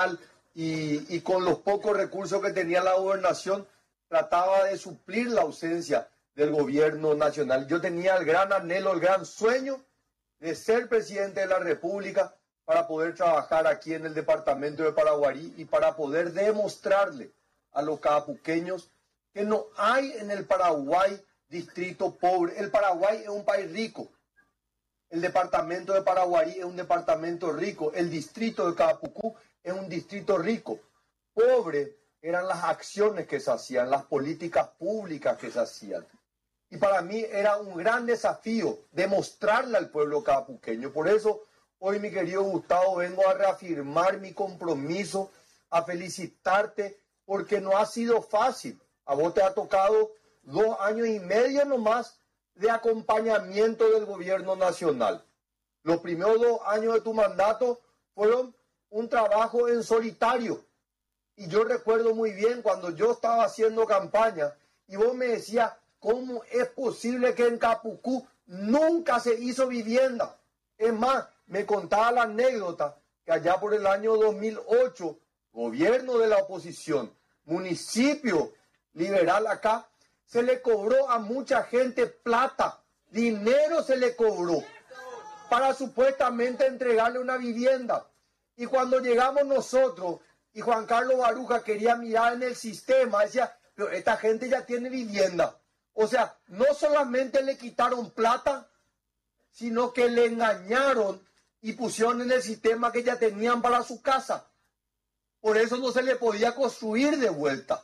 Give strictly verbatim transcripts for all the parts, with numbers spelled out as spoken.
nacional y, y con los pocos recursos que tenía la gobernación trataba de suplir la ausencia del gobierno nacional. Yo tenía el gran anhelo, el gran sueño de ser presidente de la República para poder trabajar aquí en el departamento de Paraguarí y para poder demostrarle a los capuqueños que no hay en el Paraguay distrito pobre. El Paraguay es un país rico. El departamento de Paraguarí es un departamento rico. El distrito de Capucú es un distrito rico. Pobre eran las acciones que se hacían, las políticas públicas que se hacían. Y para mí era un gran desafío demostrarle al pueblo capuqueño. Por eso hoy, mi querido Gustavo, vengo a reafirmar mi compromiso, a felicitarte, porque no ha sido fácil. A vos te ha tocado dos años y medio nomás de acompañamiento del gobierno nacional. Los primeros dos años de tu mandato fueron un trabajo en solitario. Y yo recuerdo muy bien cuando yo estaba haciendo campaña y vos me decías, ¿cómo es posible que en Capucú nunca se hizo vivienda? Es más, me contaba la anécdota que allá por el año dos mil ocho, gobierno de la oposición, municipio liberal acá, se le cobró a mucha gente plata, dinero se le cobró para supuestamente entregarle una vivienda. Y cuando llegamos nosotros y Juan Carlos Baruja quería mirar en el sistema, decía, pero esta gente ya tiene vivienda. O sea, no solamente le quitaron plata, sino que le engañaron y pusieron en el sistema que ya tenían para su casa. Por eso no se le podía construir de vuelta.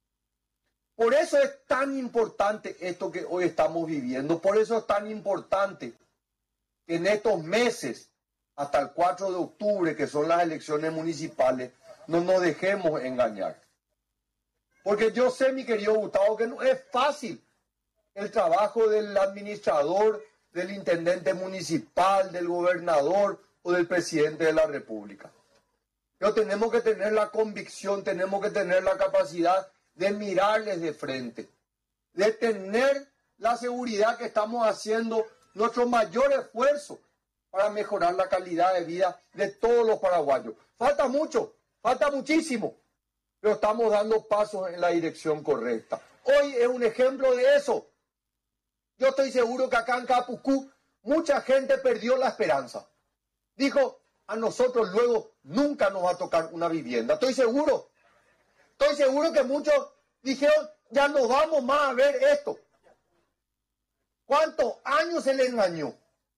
Por eso es tan importante esto que hoy estamos viviendo. Por eso es tan importante que en estos meses, hasta el cuatro de octubre, que son las elecciones municipales, no nos dejemos engañar. Porque yo sé, mi querido Gustavo, que no es fácil el trabajo del administrador, del intendente municipal, del gobernador o del presidente de la República. Pero tenemos que tener la convicción, tenemos que tener la capacidad de mirarles de frente, de tener la seguridad que estamos haciendo nuestro mayor esfuerzo para mejorar la calidad de vida de todos los paraguayos. Falta mucho, falta muchísimo, pero estamos dando pasos en la dirección correcta. Hoy es un ejemplo de eso. Yo estoy seguro que acá en Capucú mucha gente perdió la esperanza. Dijo, a nosotros luego nunca nos va a tocar una vivienda. Estoy seguro. Estoy seguro que muchos dijeron, ya no vamos más a ver esto. ¿Cuántos años se le engañó?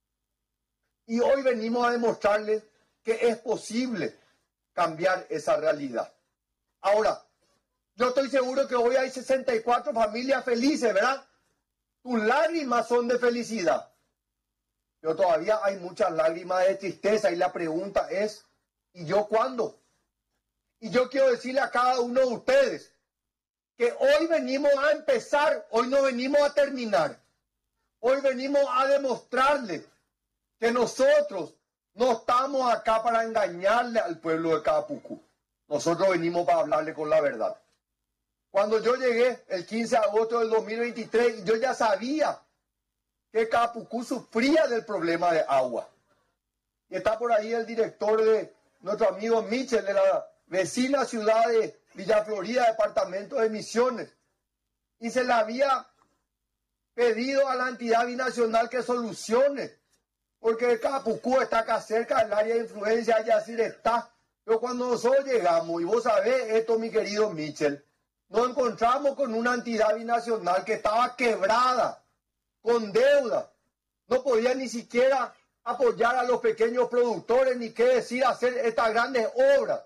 Y hoy venimos a demostrarles que es posible cambiar esa realidad. Ahora, yo estoy seguro que hoy hay sesenta y cuatro familias felices, ¿verdad? Tus lágrimas son de felicidad. Pero todavía hay muchas lágrimas de tristeza y la pregunta es, ¿y yo cuándo? Y yo quiero decirle a cada uno de ustedes que hoy venimos a empezar, hoy no venimos a terminar. Hoy venimos a demostrarle que nosotros no estamos acá para engañarle al pueblo de Capucú. Nosotros venimos para hablarle con la verdad. Cuando yo llegué el quince de agosto del dos mil veintitrés, yo ya sabía que Capucú sufría del problema de agua. Y está por ahí el director de nuestro amigo Michel, de la vecina ciudad de Villa Florida, departamento de Misiones. Y se le había pedido a la entidad binacional que solucione, porque Capucú está acá cerca del área de influencia, Yacir está. Pero cuando nosotros llegamos, y vos sabés esto, mi querido Michel, nos encontramos con una entidad binacional que estaba quebrada, con deuda. No podía ni siquiera apoyar a los pequeños productores, ni qué decir hacer estas grandes obras.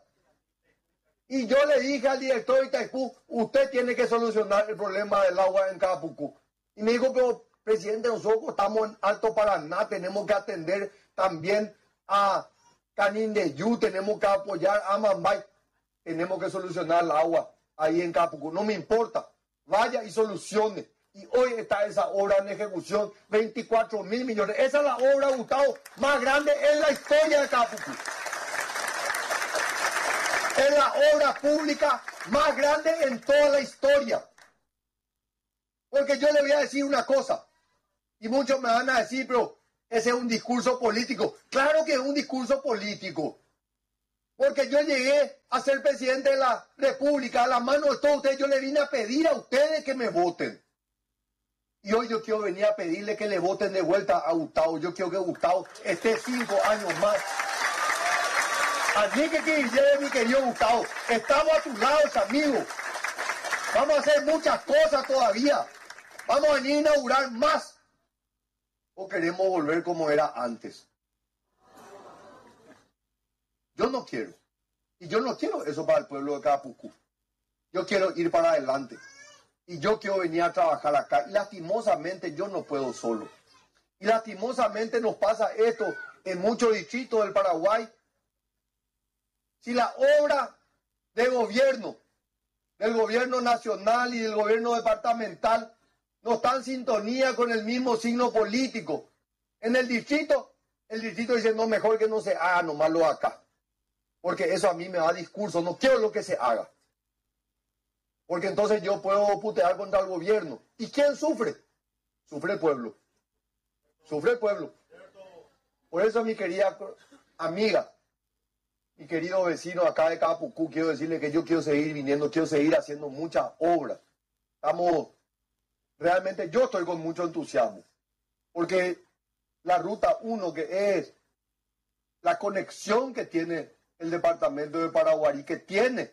Y yo le dije al director de Itaipú, usted tiene que solucionar el problema del agua en Capucú. Y me dijo, pero presidente, nosotros estamos en Alto Paraná, tenemos que atender también a Canindeyú, tenemos que apoyar a Mambay, tenemos que solucionar el agua ahí en Capucú. No me importa, vaya y solucione. Y hoy está esa obra en ejecución, veinticuatro mil millones. Esa es la obra, Gustavo, más grande en la historia de Capucú. Es la obra pública más grande en toda la historia. Porque yo le voy a decir una cosa, y muchos me van a decir, pero ese es un discurso político. Claro que es un discurso político. Porque yo llegué a ser presidente de la República, a la mano de todos ustedes, yo le vine a pedir a ustedes que me voten. Y hoy yo quiero venir a pedirle que le voten de vuelta a Gustavo. Yo quiero que Gustavo esté cinco años más. Así que que lleve, mi querido Gustavo, estamos a tus lados, amigo. Vamos a hacer muchas cosas todavía. Vamos a venir a inaugurar más. ¿O queremos volver como era antes? Yo no quiero. Y yo no quiero eso para el pueblo de Caapucú. Yo quiero ir para adelante. Y yo quiero venir a trabajar acá. Y lastimosamente yo no puedo solo. Y lastimosamente nos pasa esto en muchos distritos del Paraguay. Si la obra de gobierno, del gobierno nacional y del gobierno departamental, no está en sintonía con el mismo signo político, en el distrito, el distrito dice, no, mejor que no se haga, nomás lo acá. Porque eso a mí me da discurso, no quiero lo que se haga. Porque entonces yo puedo putear contra el gobierno. ¿Y quién sufre? Sufre el pueblo. Sufre el pueblo. Por eso, mi querida amiga, mi querido vecino acá de Caapucú, quiero decirle que yo quiero seguir viniendo, quiero seguir haciendo muchas obras. Estamos, realmente yo estoy con mucho entusiasmo. Porque la ruta uno, que es la conexión que tiene el departamento de Paraguarí, que tiene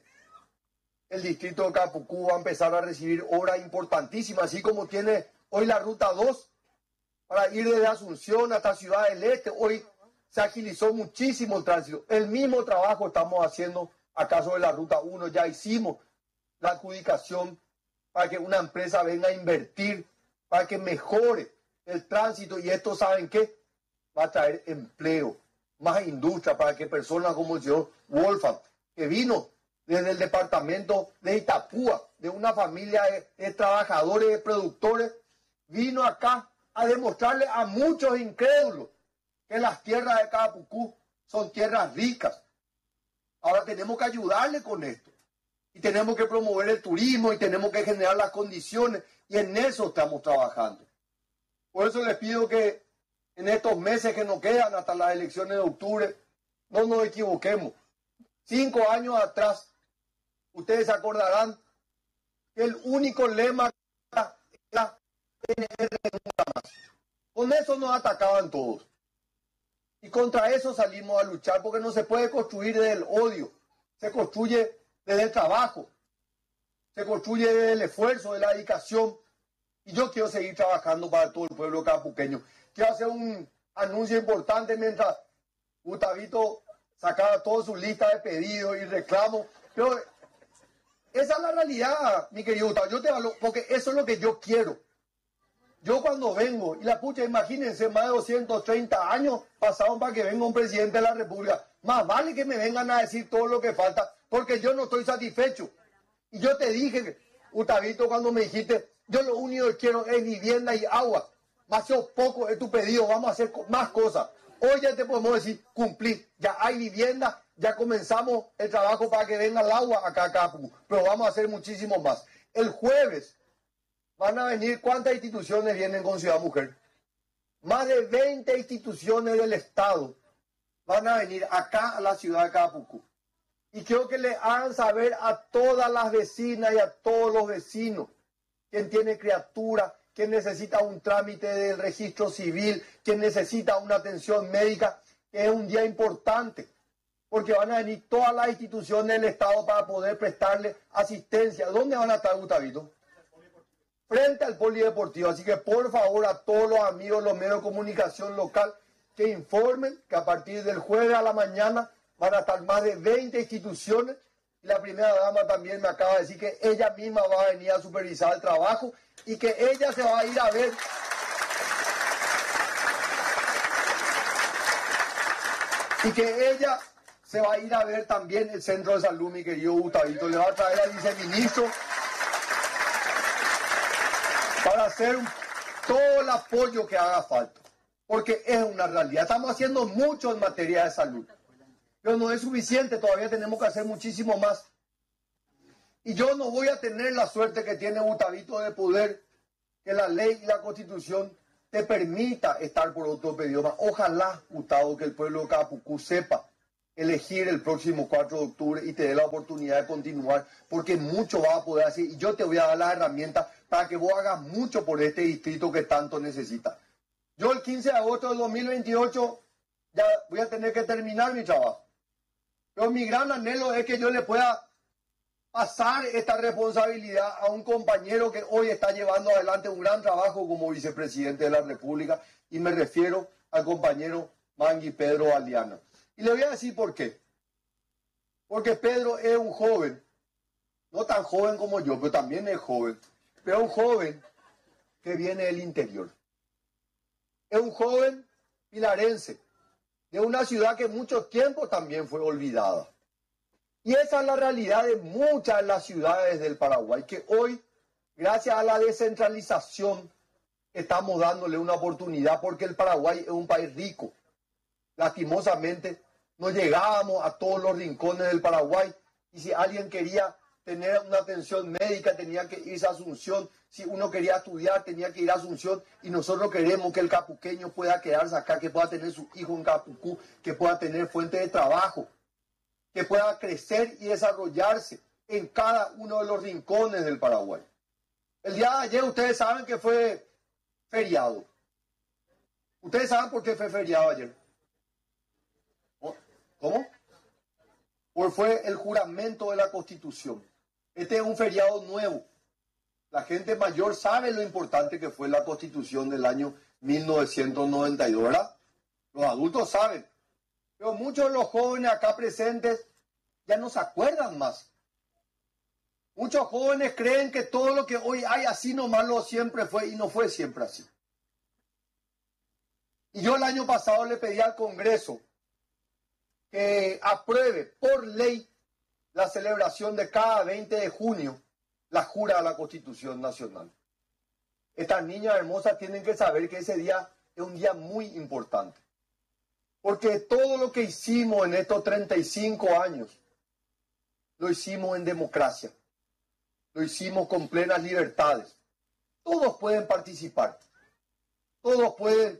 el distrito de Caapucú, va a empezar a recibir obras importantísimas, así como tiene hoy la ruta dos, para ir desde Asunción hasta Ciudad del Este. Hoy se agilizó muchísimo el tránsito. El mismo trabajo estamos haciendo acá sobre la ruta uno. Ya hicimos la adjudicación para que una empresa venga a invertir, para que mejore el tránsito. Y esto, ¿saben qué? Va a traer empleo, más industria, para que personas como el señor Wolfgang, que vino desde el departamento de Itapúa, de una familia de, de trabajadores, de productores, vino acá a demostrarle a muchos incrédulos que las tierras de Caapucú son tierras ricas. Ahora tenemos que ayudarle con esto. Y tenemos que promover el turismo y tenemos que generar las condiciones. Y en eso estamos trabajando. Por eso les pido que en estos meses que nos quedan hasta las elecciones de octubre, no nos equivoquemos. Cinco años atrás, ustedes se acordarán que el único lema era N R nunca más. Con eso nos atacaban todos. Y contra eso salimos a luchar, porque no se puede construir desde el odio, se construye desde el trabajo, se construye desde el esfuerzo, de la dedicación. Y yo quiero seguir trabajando para todo el pueblo capuqueño. Quiero hacer un anuncio importante mientras Gustavito sacaba toda su lista de pedidos y reclamos. Pero esa es la realidad, mi querido Gustavo. Yo te valoro, porque eso es lo que yo quiero. Yo cuando vengo, y la pucha, imagínense, más de doscientos treinta años pasaron para que venga un presidente de la República. Más vale que me vengan a decir todo lo que falta, porque yo no estoy satisfecho. Y yo te dije, Gustavito, cuando me dijiste, yo lo único que quiero es vivienda y agua. Demasiado poco es tu pedido, vamos a hacer más cosas. Hoy ya te podemos decir, cumplir, ya hay vivienda, ya comenzamos el trabajo para que venga el agua acá a Caapucú, pero vamos a hacer muchísimo más. El jueves van a venir, ¿cuántas instituciones vienen con Ciudad Mujer? Más de veinte instituciones del Estado van a venir acá a la ciudad de Caapucú. Y quiero que le hagan saber a todas las vecinas y a todos los vecinos, quien tiene criatura, quien necesita un trámite del registro civil, quien necesita una atención médica, que es un día importante, porque van a venir todas las instituciones del Estado para poder prestarle asistencia. ¿Dónde van a estar, Gustavito? Frente al polideportivo. Así que por favor a todos los amigos, los medios de comunicación local, que informen que a partir del jueves a la mañana van a estar más de veinte instituciones. Y la primera dama también me acaba de decir que ella misma va a venir a supervisar el trabajo y que ella se va a ir a ver y que ella se va a ir a ver también el centro de salud, mi querido Gustavito. Le va a traer al viceministro para hacer todo el apoyo que haga falta, porque es una realidad. Estamos haciendo mucho en materia de salud, pero no es suficiente, todavía tenemos que hacer muchísimo más. Y yo no voy a tener la suerte que tiene Gustavito de poder que la ley y la constitución te permita estar por otro idioma. Ojalá, Gustavo, que el pueblo de Caapucú sepa elegir el próximo cuatro de octubre y te dé la oportunidad de continuar, porque mucho vas a poder hacer y yo te voy a dar las herramientas para que vos hagas mucho por este distrito que tanto necesita. Yo el quince de agosto del dos mil veintiocho ya voy a tener que terminar mi trabajo, pero mi gran anhelo es que yo le pueda pasar esta responsabilidad a un compañero que hoy está llevando adelante un gran trabajo como vicepresidente de la República, y me refiero al compañero Mangui Pedro Valdiano. Y le voy a decir por qué. Porque Pedro es un joven, no tan joven como yo, pero también es joven, pero un joven que viene del interior. Es un joven pilarense, de una ciudad que mucho tiempo también fue olvidada. Y esa es la realidad de muchas de las ciudades del Paraguay, que hoy, gracias a la descentralización, estamos dándole una oportunidad, porque el Paraguay es un país rico. Lastimosamente, no llegábamos a todos los rincones del Paraguay, y si alguien quería tener una atención médica tenía que irse a Asunción, si uno quería estudiar tenía que ir a Asunción, y nosotros queremos que el capuqueño pueda quedarse acá, que pueda tener su hijo en Capucú, que pueda tener fuente de trabajo, que pueda crecer y desarrollarse en cada uno de los rincones del Paraguay. El día de ayer ustedes saben que fue feriado. ¿Ustedes saben por qué fue feriado ayer? ¿Cómo? Porque fue el juramento de la Constitución. Este es un feriado nuevo. La gente mayor sabe lo importante que fue la Constitución del año mil novecientos noventa y dos, ¿verdad? Los adultos saben. Pero muchos de los jóvenes acá presentes ya no se acuerdan más. Muchos jóvenes creen que todo lo que hoy hay así nomás lo siempre fue, y no fue siempre así. Y yo el año pasado le pedí al Congreso que apruebe por ley la celebración de cada veinte de junio la jura a la Constitución Nacional. Estas niñas hermosas tienen que saber que ese día es un día muy importante. Porque todo lo que hicimos en estos treinta y cinco años, lo hicimos en democracia. Lo hicimos con plenas libertades. Todos pueden participar. Todos pueden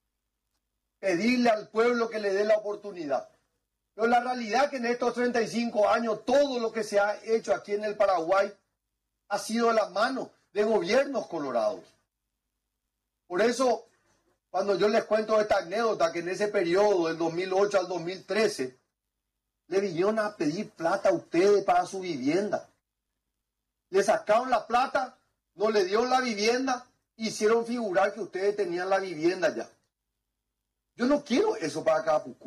pedirle al pueblo que le dé la oportunidad. Pero la realidad es que en estos treinta y cinco años todo lo que se ha hecho aquí en el Paraguay ha sido de la mano de gobiernos colorados. Por eso, cuando yo les cuento esta anécdota, que en ese periodo del dos mil ocho al dos mil trece, le vinieron a pedir plata a ustedes para su vivienda. Le sacaron la plata, no le dieron la vivienda, hicieron figurar que ustedes tenían la vivienda ya. Yo no quiero eso para Capucú.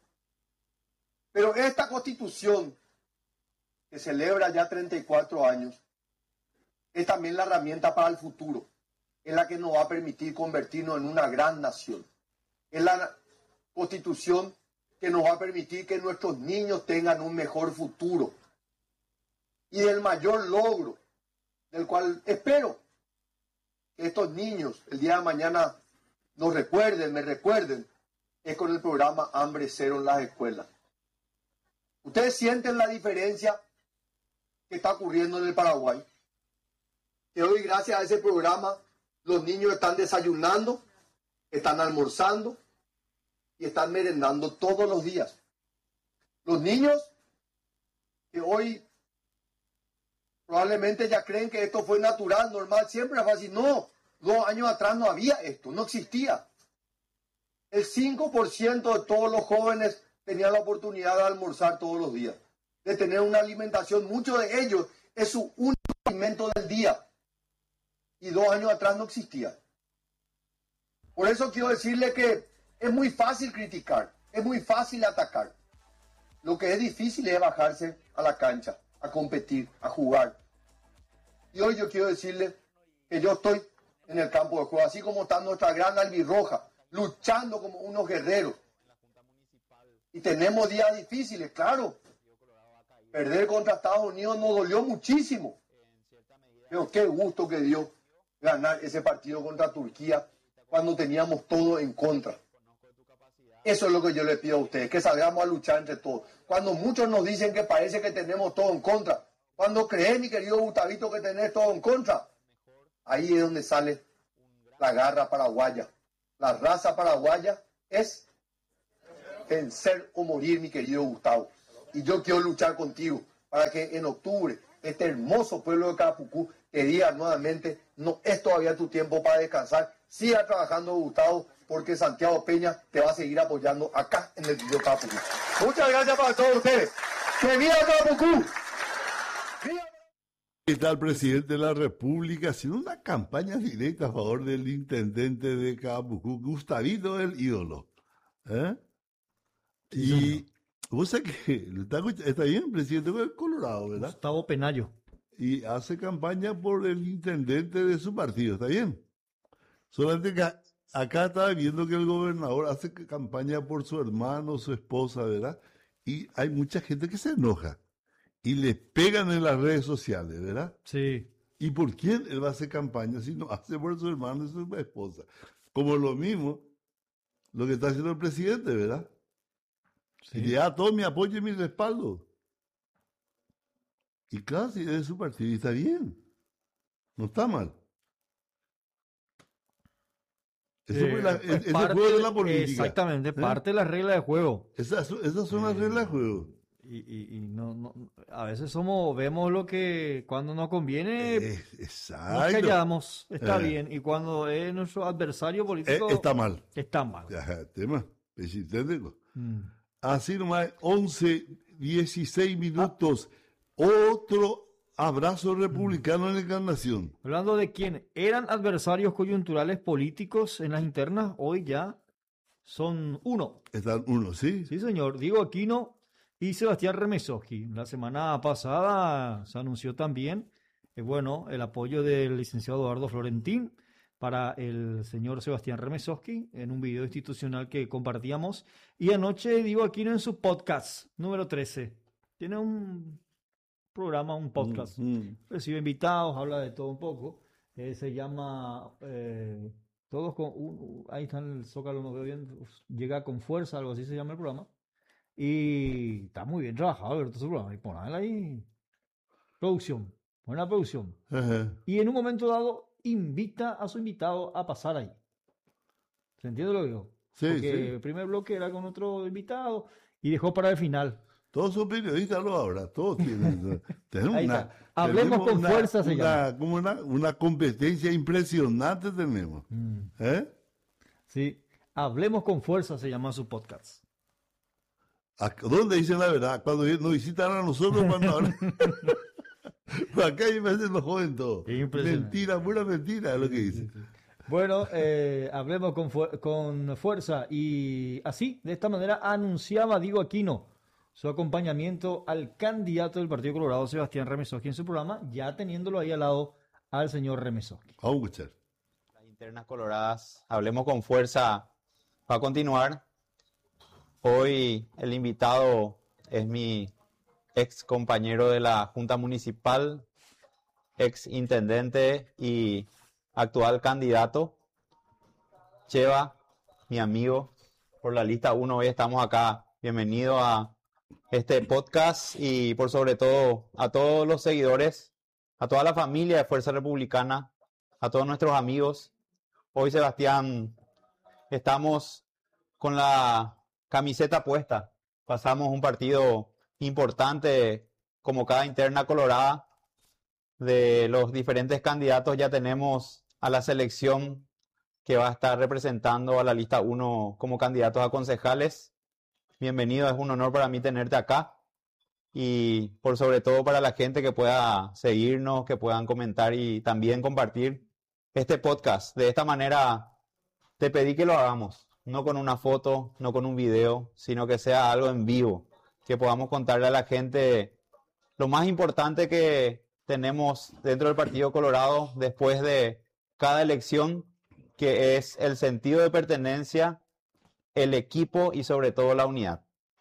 Pero esta Constitución, que celebra ya treinta y cuatro años, es también la herramienta para el futuro. Es la que nos va a permitir convertirnos en una gran nación. Es la Constitución que nos va a permitir que nuestros niños tengan un mejor futuro. Y el mayor logro, del cual espero que estos niños el día de mañana nos recuerden, me recuerden, es con el programa Hambre Cero en las escuelas. ¿Ustedes sienten la diferencia que está ocurriendo en el Paraguay? Que hoy, gracias a ese programa, los niños están desayunando, están almorzando y están merendando todos los días. Los niños que hoy probablemente ya creen que esto fue natural, normal, siempre fue así. No, dos años atrás no había esto, no existía. El cinco por ciento de todos los jóvenes tenían la oportunidad de almorzar todos los días, de tener una alimentación. Muchos de ellos es su único alimento del día. Y dos años atrás no existía. Por eso quiero decirle que es muy fácil criticar, es muy fácil atacar. Lo que es difícil es bajarse a la cancha, a competir, a jugar. Y hoy yo quiero decirle que yo estoy en el campo de juego, así como está nuestra gran albirroja, luchando como unos guerreros. Y tenemos días difíciles, claro. Perder contra Estados Unidos nos dolió muchísimo. Pero qué gusto que dio ganar ese partido contra Turquía cuando teníamos todo en contra. Eso es lo que yo le pido a ustedes, que salgamos a luchar entre todos. Cuando muchos nos dicen que parece que tenemos todo en contra, cuando crees, mi querido Gustavito, que tenés todo en contra, ahí es donde sale la garra paraguaya. La raza paraguaya es vencer o morir, mi querido Gustavo. Y yo quiero luchar contigo para que en octubre este hermoso pueblo de Carapucú te diga nuevamente, no es todavía tu tiempo para descansar, siga trabajando, Gustavo, porque Santiago Peña te va a seguir apoyando acá en el video Carapucú. Muchas gracias para todos ustedes. ¡Que viva Carapucú! Está el presidente de la República haciendo una campaña directa a favor del intendente de Carapucú, Gustavito el ídolo. ¿Eh? Sí, y vos sabés que está, está bien, presidente de Colorado, ¿verdad? Gustavo Penayo. Y hace campaña por el intendente de su partido, ¿está bien? Solamente que acá estaba viendo que el gobernador hace campaña por su hermano, su esposa, ¿verdad? Y hay mucha gente que se enoja. Y le pegan en las redes sociales, ¿verdad? Sí. ¿Y por quién él va a hacer campaña si no hace por su hermano y su esposa? Como lo mismo, lo que está haciendo el presidente, ¿verdad? Sí. Y le da todo mi apoyo y mi respaldo. Y claro, si es de su partido, y está bien. No está mal. Eso Eh, fue la, pues ese parte juego de de- la política. Exactamente, ¿eh? parte de las reglas de juego. Esas, esas son las Eh, reglas de juego. Y, y- y no, no, a veces somos, vemos lo que cuando nos conviene Eh, nos exacto. callamos, está Eh. bien, y cuando es nuestro adversario Eh, político está mal. está mal. Ajá, tema. Presidente. Mm. Así nomás, once, dieciséis minutos. Otro abrazo republicano en Encarnación. Hablando de quién eran adversarios coyunturales políticos en las internas, hoy ya son uno. Están uno, ¿sí? Sí, señor. Diego Aquino y Sebastián Remesoski. La semana pasada se anunció también, eh, bueno, el apoyo del licenciado Eduardo Florentín para el señor Sebastián Remesoski en un video institucional que compartíamos. Y anoche Diego Aquino en su podcast número trece. Tiene un programa, un podcast. Mm, mm. Recibe invitados, habla de todo un poco. Eh, se llama eh, Todos con... un- ahí está en el Zócalo, no veo bien. Llega con fuerza, algo así se llama el programa. Y está muy bien trabajado, Alberto, su programa. Y ponle ahí producción, buena producción. Ajá. Y en un momento dado invita a su invitado a pasar ahí. ¿Se entiende lo que digo? Sí, Porque sí. el primer bloque era con otro invitado y dejó para el final. Todos son periodistas lo ahora, todos tienen. tenemos Ahí una, está. Hablemos tenemos con una- fuerza, se una, como una, una competencia impresionante tenemos. Mm, ¿Eh? sí. Hablemos con fuerza se llama su podcast. Ac- ¿Dónde dicen la verdad? Cuando nos visitan a nosotros, cuando hablan. Acá hay veces lo joden todo. Qué impresionante. Mentira, pura mentira es lo que dicen. Bueno, eh, hablemos con, fu- con fuerza y así, de esta manera, anunciaba Diego Aquino su acompañamiento al candidato del Partido Colorado, Sebastián Remesoski, en su programa, ya teniéndolo ahí al lado al señor Remesoski. Vamos a escuchar. Las internas coloradas, hablemos con fuerza, va a continuar. Hoy el invitado es mi ex compañero de la Junta Municipal, ex intendente y actual candidato, Cheva, mi amigo, por la lista uno. Hoy estamos acá. Bienvenido a este podcast y por sobre todo a todos los seguidores, a toda la familia de Fuerza Republicana, a todos nuestros amigos. Hoy, Sebastián, estamos con la camiseta puesta. Pasamos un partido importante como cada interna colorada. De los diferentes candidatos ya tenemos a la selección que va a estar representando a la lista uno como candidatos a concejales. Bienvenido, es un honor para mí tenerte acá. Y por sobre todo para la gente que pueda seguirnos, que puedan comentar y también compartir este podcast. De esta manera te pedí que lo hagamos, no con una foto, no con un video, sino que sea algo en vivo, que podamos contarle a la gente lo más importante que tenemos dentro del Partido Colorado después de cada elección, que es el sentido de pertenencia, el equipo y sobre todo la unidad.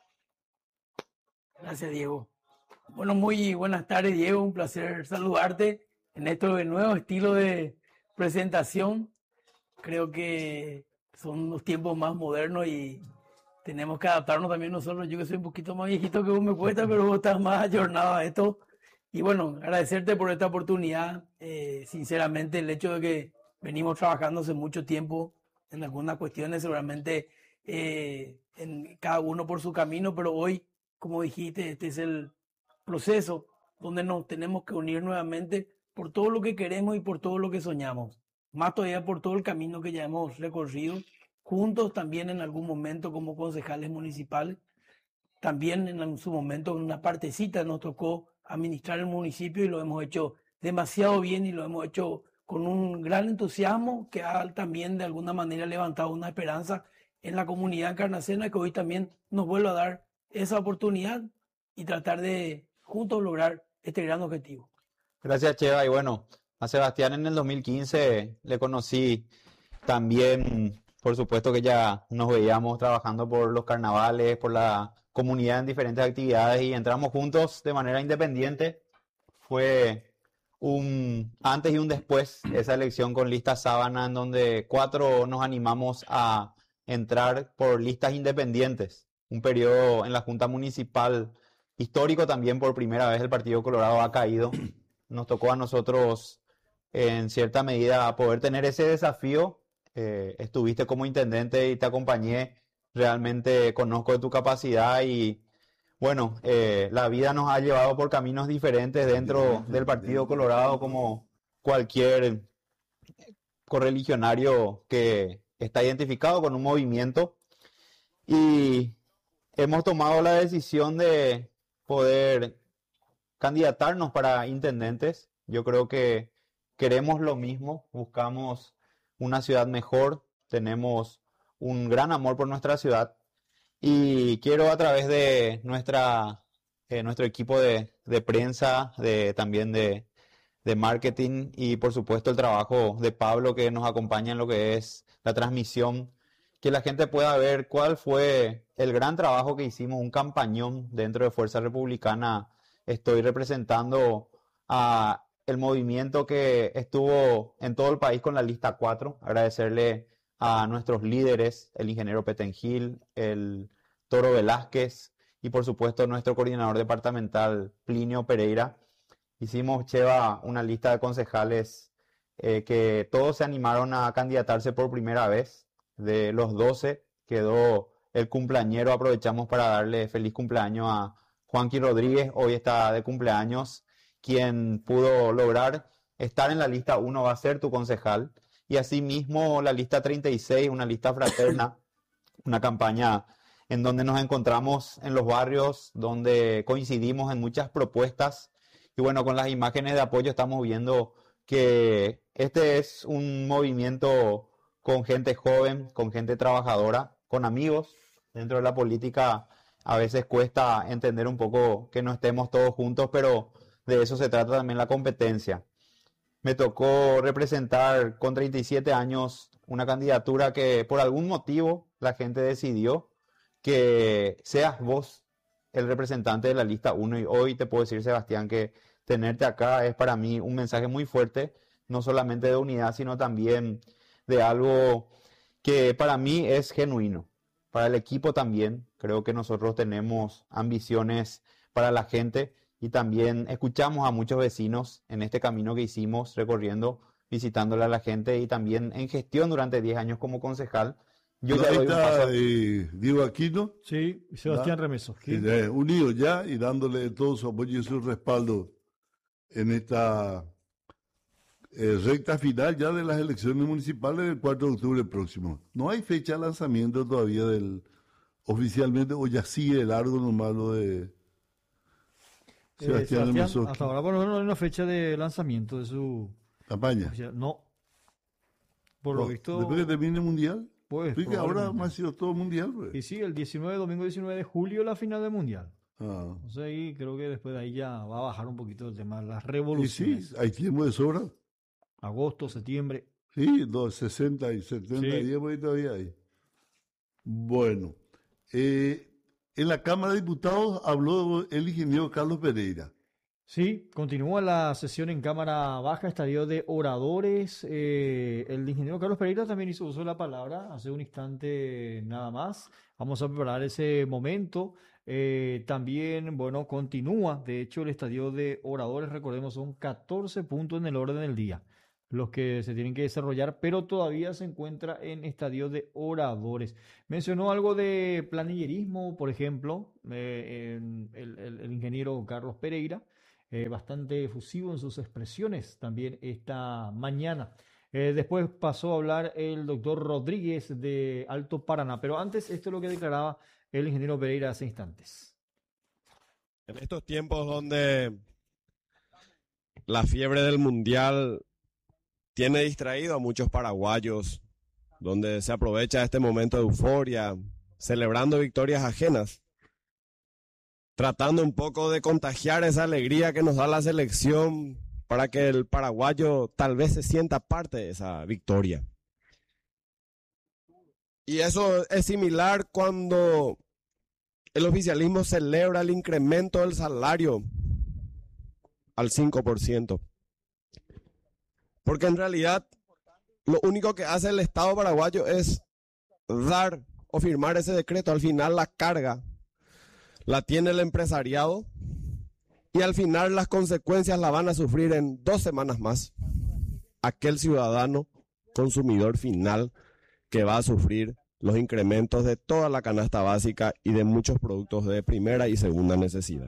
Gracias, Diego. Bueno, muy buenas tardes, Diego. Un placer saludarte en este nuevo estilo de presentación. Creo que son unos tiempos más modernos y tenemos que adaptarnos también nosotros. Yo que soy un poquito más viejito que vos me cuesta, pero vos estás más ayornado a esto. Y bueno, agradecerte por esta oportunidad. Eh, sinceramente, el hecho de que venimos trabajando hace mucho tiempo en algunas cuestiones, seguramente eh, en cada uno por su camino, pero hoy, como dijiste, este es el proceso donde nos tenemos que unir nuevamente por todo lo que queremos y por todo lo que soñamos, más todavía por todo el camino que ya hemos recorrido, juntos también en algún momento como concejales municipales. También en su momento, en una partecita, nos tocó administrar el municipio y lo hemos hecho demasiado bien y lo hemos hecho con un gran entusiasmo que ha también de alguna manera levantado una esperanza en la comunidad encarnacena, que hoy también nos vuelve a dar esa oportunidad y tratar de juntos lograr este gran objetivo. Gracias, Cheva. Y bueno, a Sebastián en el dos mil quince le conocí también, por supuesto que ya nos veíamos trabajando por los carnavales, por la comunidad en diferentes actividades y entramos juntos de manera independiente. Fue un antes y un después esa elección con lista Sábana, en donde cuatro nos animamos a entrar por listas independientes. Un periodo en la Junta Municipal histórico también, por primera vez el Partido Colorado ha caído. Nos tocó a nosotros en cierta medida poder tener ese desafío. Eh, estuviste como intendente y te acompañé. Realmente conozco de tu capacidad y bueno, eh, la vida nos ha llevado por caminos diferentes dentro del Partido Colorado, como cualquier correligionario que está identificado con un movimiento. Y hemos tomado la decisión de poder candidatarnos para intendentes. Yo creo que queremos lo mismo, buscamos una ciudad mejor, tenemos un gran amor por nuestra ciudad y quiero a través de nuestra, eh, nuestro equipo de, de prensa, de, también de, de marketing y por supuesto el trabajo de Pablo que nos acompaña en lo que es la transmisión, que la gente pueda ver cuál fue el gran trabajo que hicimos, un campañón dentro de Fuerza Republicana. Estoy representando a el movimiento que estuvo en todo el país con la lista cuatro. Agradecerle a nuestros líderes, el ingeniero Petengil, el Toro Velázquez y por supuesto nuestro coordinador departamental Plinio Pereira. Hicimos, Cheva, una lista de concejales eh, que todos se animaron a candidatarse por primera vez. De los doce quedó el cumpleañero. Aprovechamos para darle feliz cumpleaños a Juanqui Rodríguez, hoy está de cumpleaños, quien pudo lograr estar en la lista uno, va a ser tu concejal. Y asimismo la lista treinta y seis, una lista fraterna, una campaña en donde nos encontramos en los barrios, donde coincidimos en muchas propuestas. Y bueno, con las imágenes de apoyo estamos viendo que este es un movimiento con gente joven, con gente trabajadora, con amigos. Dentro de la política a veces cuesta entender un poco que no estemos todos juntos, pero de eso se trata también la competencia. Me tocó representar con treinta y siete años una candidatura que por algún motivo la gente decidió que seas vos el representante de la lista uno. Y hoy te puedo decir, Sebastián, que tenerte acá es para mí un mensaje muy fuerte, no solamente de unidad, sino también de algo que para mí es genuino. Para el equipo también, creo que nosotros tenemos ambiciones para la gente y también escuchamos a muchos vecinos en este camino que hicimos recorriendo, visitándole a la gente y también en gestión durante diez años como concejal. Yo ya Ahí doy un está paso. eh, Diego Aquino, Sí, Sebastián ¿verdad? Remeso. que ya es unido ya y dándole todo su apoyo y su respaldo en esta eh, recta final ya de las elecciones municipales del cuatro de octubre próximo. No hay fecha de lanzamiento todavía del oficialmente, o ya sigue largo nomás lo de Eh, Sebastián Sebastián, Remeso, hasta ahora, bueno, no hay una fecha de lanzamiento de su campaña. oficial. No, por lo No, visto, después que termine el mundial, pues sí que ahora probablemente. más ha sido todo mundial, Y pues. sí, el diecinueve, domingo diecinueve de julio, la final del mundial. Ah. Entonces ahí creo que después de ahí ya va a bajar un poquito el tema de las Y sí, revoluciones. hay tiempo de sobra. Agosto, septiembre. Sí, dos, sesenta y setenta Sí. días por ahí todavía hay. Bueno, eh, en la Cámara de Diputados habló el ingeniero Carlos Pereira. Sí, continúa la sesión en Cámara Baja, estadio de oradores. Eh, el ingeniero Carlos Pereira también hizo uso de la palabra hace un instante nada más. Vamos a preparar ese momento. Eh, también, bueno, continúa. De hecho, el estadio de oradores, recordemos, son catorce puntos en el orden del día. los que se tienen que desarrollar, pero todavía se encuentra en estadio de oradores. Mencionó algo de planillerismo, por ejemplo, eh, en el, el- el ingeniero Carlos Pereira, eh, bastante efusivo en sus expresiones también esta mañana. Eh, después pasó a hablar el doctor Rodríguez de Alto Paraná, pero antes esto es lo que declaraba el ingeniero Pereira hace instantes. En estos tiempos donde la fiebre del mundial tiene distraído a muchos paraguayos, donde se aprovecha este momento de euforia, celebrando victorias ajenas, tratando un poco de contagiar esa alegría que nos da la selección para que el paraguayo tal vez se sienta parte de esa victoria. Y eso es similar cuando el oficialismo celebra el incremento del salario al cinco por ciento. Porque en realidad lo único que hace el Estado paraguayo es dar o firmar ese decreto. Al final la carga la tiene el empresariado y al final las consecuencias la van a sufrir en dos semanas más aquel ciudadano consumidor final que va a sufrir los incrementos de toda la canasta básica y de muchos productos de primera y segunda necesidad.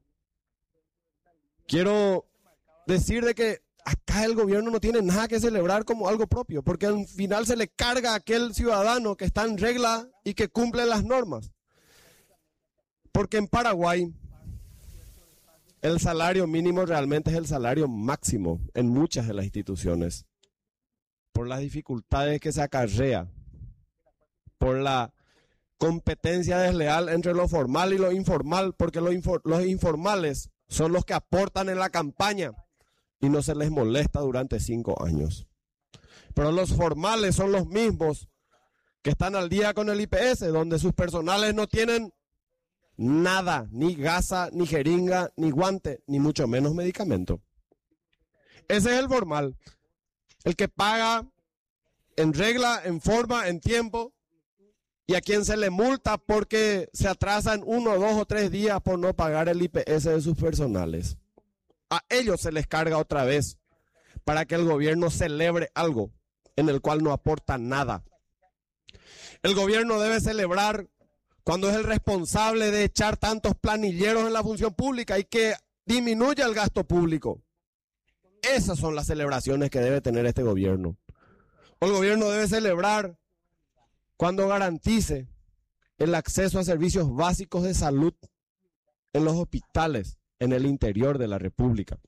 Quiero decir de que acá el gobierno no tiene nada que celebrar como algo propio, porque al final se le carga a aquel ciudadano que está en regla y que cumple las normas. Porque en Paraguay el salario mínimo realmente es el salario máximo en muchas de las instituciones, por las dificultades que se acarrea, por la competencia desleal entre lo formal y lo informal, porque los, infor- los informales son los que aportan en la campaña y no se les molesta durante cinco años. Pero los formales son los mismos que están al día con el I P S, donde sus personales no tienen nada, ni gasa, ni jeringa, ni guante, ni mucho menos medicamento. Ese es el formal, el que paga en regla, en forma, en tiempo, y a quien se le multa porque se atrasan uno, dos o tres días por no pagar el I P S de sus personales. A ellos se les carga otra vez para que el gobierno celebre algo en el cual no aporta nada. El gobierno debe celebrar cuando es el responsable de echar tantos planilleros en la función pública y que disminuya el gasto público. Esas son las celebraciones que debe tener este gobierno. El gobierno debe celebrar cuando garantice el acceso a servicios básicos de salud en los hospitales en el interior de la República.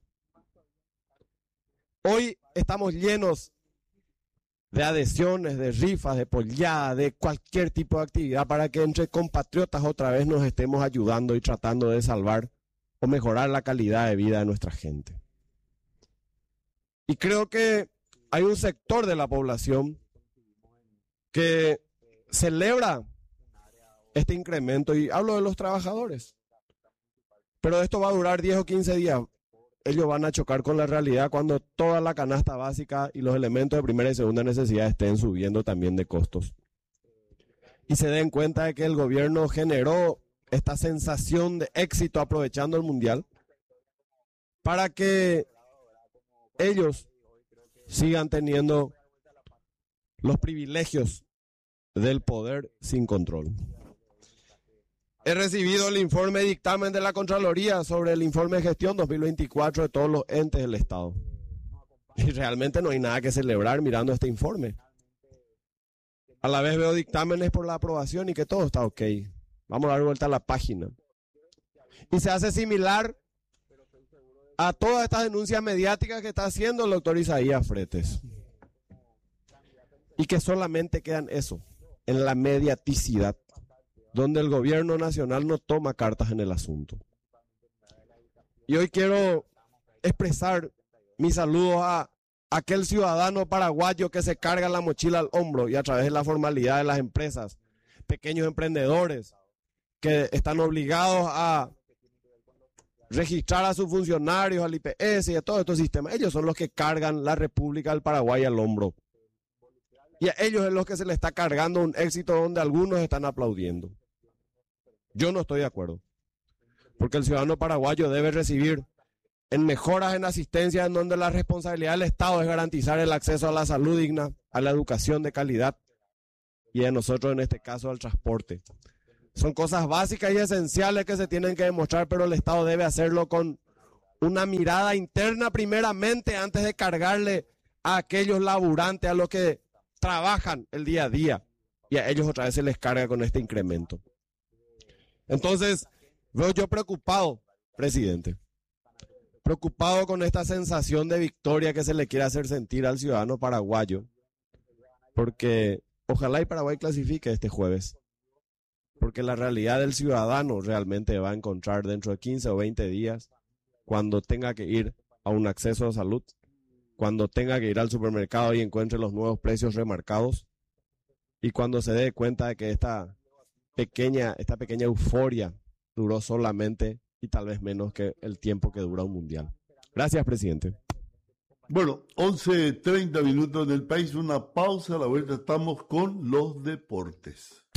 Hoy estamos llenos de adhesiones, de rifas, de polladas, de cualquier tipo de actividad para que entre compatriotas otra vez nos estemos ayudando y tratando de salvar o mejorar la calidad de vida de nuestra gente. Y creo que hay un sector de la población que celebra este incremento, y hablo de los trabajadores. Pero esto va a durar diez o quince días. Ellos van a chocar con la realidad cuando toda la canasta básica y los elementos de primera y segunda necesidad estén subiendo también de costos. Y se den cuenta de que el gobierno generó esta sensación de éxito aprovechando el mundial para que ellos sigan teniendo los privilegios del poder sin control. He recibido el informe de dictamen de la Contraloría sobre el informe de gestión dos mil veinticuatro de todos los entes del Estado. Y realmente no hay nada que celebrar mirando este informe. A la vez veo dictámenes por la aprobación y que todo está ok. Vamos a dar vuelta a la página. Y se hace similar a todas estas denuncias mediáticas que está haciendo el doctor Isaías Fretes. Y que solamente quedan eso, en la mediaticidad, donde el gobierno nacional no toma cartas en el asunto. Y hoy quiero expresar mi saludo a aquel ciudadano paraguayo que se carga la mochila al hombro y a través de la formalidad de las empresas, pequeños emprendedores que están obligados a registrar a sus funcionarios, al I P S y a todos estos sistemas. Ellos son los que cargan la República del Paraguay al hombro. Y a ellos es los que se les está cargando un éxito donde algunos están aplaudiendo. Yo no estoy de acuerdo. Porque el ciudadano paraguayo debe recibir en mejoras en asistencia, en donde la responsabilidad del Estado es garantizar el acceso a la salud digna, a la educación de calidad y de nosotros en este caso al transporte. Son cosas básicas y esenciales que se tienen que demostrar, pero el Estado debe hacerlo con una mirada interna primeramente antes de cargarle a aquellos laburantes, a los que trabajan el día a día, y a ellos otra vez se les carga con este incremento. Entonces, veo yo preocupado, presidente, preocupado con esta sensación de victoria que se le quiere hacer sentir al ciudadano paraguayo, porque ojalá y Paraguay clasifique este jueves, porque la realidad del ciudadano realmente va a encontrar dentro de quince o veinte días, cuando tenga que ir a un acceso a salud, cuando tenga que ir al supermercado y encuentre los nuevos precios remarcados, y cuando se dé cuenta de que esta pequeña, esta pequeña euforia duró solamente y tal vez menos que el tiempo que dura un mundial. Gracias, presidente. Bueno, once treinta minutos en el país, una pausa, a la vuelta estamos con los deportes.